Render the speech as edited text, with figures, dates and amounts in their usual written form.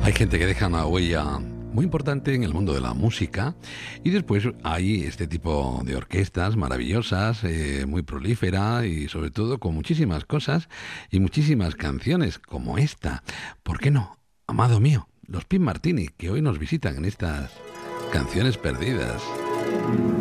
Hay gente que deja una huella muy importante en el mundo de la música y después hay este tipo de orquestas maravillosas, muy prolífera y sobre todo con muchísimas cosas y muchísimas canciones como esta. ¿Por qué no? Amado mío, los Pin Martini que hoy nos visitan en estas canciones perdidas.